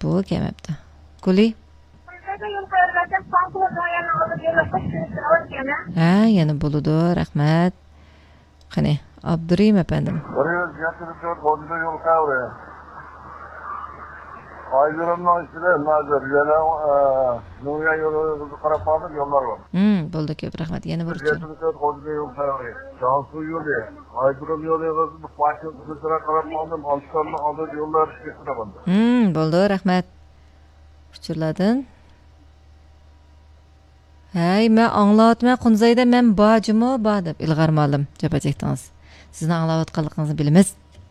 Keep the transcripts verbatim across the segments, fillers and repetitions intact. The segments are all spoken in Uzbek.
Bu kelmepti. Guli? Ha, yana buludu, rahmat. Qani, Abdurim efendim. Aydın'ın içinde nazır, yana Nuriye yolu qarab qalib yollar var. Hmm, bo'ldi ko'p rahmat. Yana bir uchun. Cansu yolu, Aydın yolu bu başka kızlara qarab qaldim, alışlarını aldı yollar işletine bandı. Hmm, bo'ldi rahmat. Uchurladin. Hey, men anglatmay Qunzayda men bojimi bor deb ilg'armalim. Javob etdingiz. Sizni anglayotganligingizni bilamiz.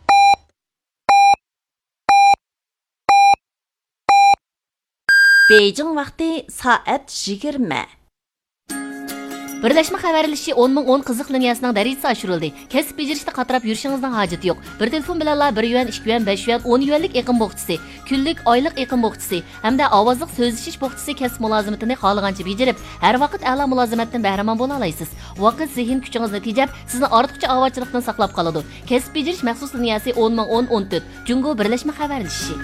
Beijing vaqti soat yigirma. Birleşme xabarlashi o'n ming o'n qiziq liniyasining darajasi oshirildi. Kasb bejarishda qatirab yurishingizning hojati yo'q. Bir telefon bilanla bir yuan, ikki yuan, besh yuan, o'n yuanlik iqim bo'qchisi, kunlik, oylik iqim bo'qchisi hamda ovozliq so'zlashish bo'qchisi kasb mulozimatini xohlagancha bejarib, har vaqt a'lo mulozimatdan bahramon bo'la olasiz. Vaqt zehn kuchingizni tejab, sizni ortiqcha ovochlikdan saqlab qoladi. Kasb bejarish maxsus liniyasi o'n ming o'n o'n to'rt. Jungo birlashma xabarlashi.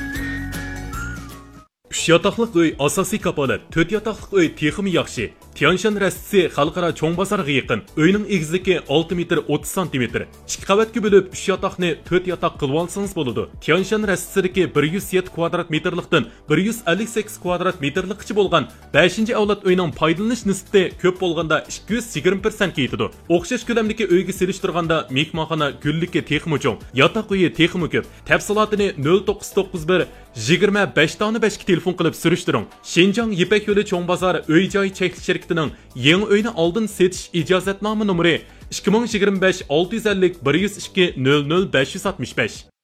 uch yotoqliq uy asosiy kapolat, to'rt yotoqliq uy texmi yaxshi. Tianshan rastisi xalqaro cho'ng bozorga yaqin. Uyning egizligi olti metr o'ttiz santimetr. ikki qavatga bo'lib uch yotoqni to'rt yotoq qilib olsangiz bo'ladi. Tianshan rastisidagi bir yuz yetti kvadrat metrlikdan bir yuz ellik sakkiz kvadrat metrlikcha bo'lgan beshinchi avlod uyning foydalanish nisbati ko'p bo'lganda ikki yuz yigirma prosent yetadi. O'xshash ko'lamdagi uyga selishtirganda mehmonxona gulligi texmi cho'ng, yotoq uyi texmi ko'p. Tafsilotini nol to'qqiz to'qqiz bir yigirma besh besh ga telefon qilib surishtiring. Shenjang Yipak yo'li cho'ng bozor uy-joy cheklik shirkatining yangi uyni oldin setish ijozatnoma nomeri ikki ming yigirma besh olti yuz ellik bir yuz ikki nol nol besh yuz oltmish besh.